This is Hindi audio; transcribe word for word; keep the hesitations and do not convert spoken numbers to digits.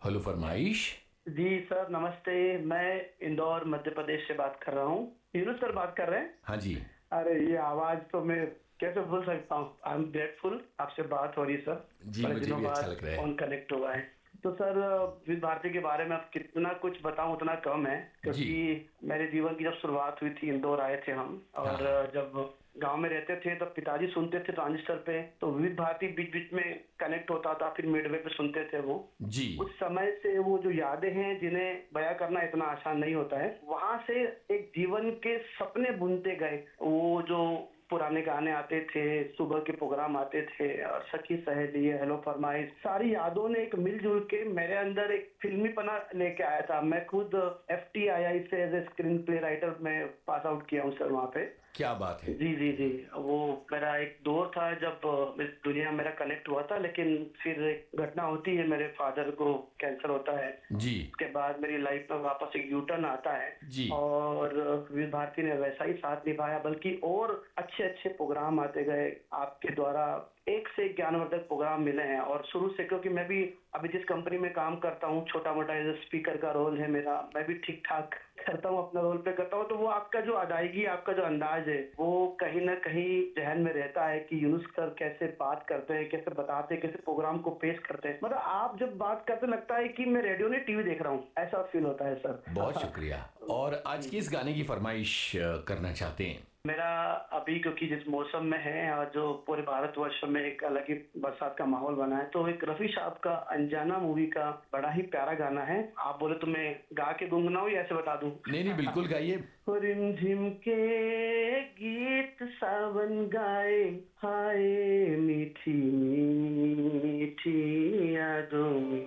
हेलो फरमाइश। जी सर नमस्ते। मैं इंदौर मध्य प्रदेश से बात कर रहा हूँ। यूनुस सर बात कर रहे हैं? हाँ जी। अरे ये आवाज तो मैं कैसे भूल सकता हूँ। आई एम ग्रेटफुल, आपसे बात हो रही है सर। जी बड़े मुझे दिनों भी अच्छा बाद लग रहा है। फोन कनेक्ट हुआ है। तो सर विद भारती के बारे में अब कितना कुछ बताऊं उतना कम है, जी। क्योंकि मेरे जीवन की जब शुरुआत हुई थी इंदौर आए थे हम, और हाँ। जब गांव में रहते थे तब पिताजी सुनते थे ट्रांजिस्टर पे, तो विविध भारती बीच बीच में कनेक्ट होता था, फिर मिडवे पे सुनते थे वो। जी। उस समय से वो जो यादें हैं जिन्हें बयां करना इतना आसान नहीं होता है, वहां से एक जीवन के सपने बुनते गए। वो जो पुराने गाने आते थे, सुबह के प्रोग्राम आते थे, और सखी सहेली, हेलो फरमाइश, सारी यादों ने एक मिलजुल के मेरे अंदर एक फिल्मीपना लेके आया था। मैं खुद एफ टी आई आई से as a screen play writer में पास आउट किया हूँ सर वहाँ पे। क्या बात है। जी जी जी। वो मेरा एक दौर था जब अ, इस दुनिया मेरा कनेक्ट हुआ था, लेकिन फिर एक घटना होती है, मेरे फादर को कैंसर होता है। जी। उसके बाद मेरी लाइफ में वापस एक यू टर्न आता है, जी। और विविध भारती ने वैसा ही साथ निभाया, बल्कि और अच्छे अच्छे प्रोग्राम आते गए आपके द्वारा। एक से एक ज्ञानवर्धक प्रोग्राम मिले हैं, और शुरू से, क्योंकि मैं भी अभी जिस कंपनी में काम करता हूँ, छोटा मोटा एज स्पीकर का रोल है मेरा, मैं भी ठीक ठाक करता हूँ, अपना रोल पे करता हूँ। तो वो आपका जो अदायगी, आपका जो अंदाज है, वो कहीं ना कहीं जहन में रहता है कि यूनुस सर कैसे बात करते हैं, कैसे बताते हैं, कैसे प्रोग्राम को पेश करते हैं। मतलब आप जब बात करते लगता है कि मैं रेडियो नहीं टीवी देख रहा हूँ, ऐसा फील होता है सर। बहुत शुक्रिया। और आज जी। किस गाने की फरमाइश अ, करना चाहते हैं? मेरा अभी, क्योंकि जिस मौसम में है और जो पूरे भारतवर्ष में एक अलग ही बरसात का माहौल बना है, तो एक रफी साहब का अनजाना मूवी का बड़ा ही प्यारा गाना है। आप बोले तो मैं गा के गुनगुनाऊं या ऐसे बता दूं? नहीं नहीं, बिल्कुल गाइए। रिमझिम के गीत सावन गाए, हाय मीठी मीठी यादों में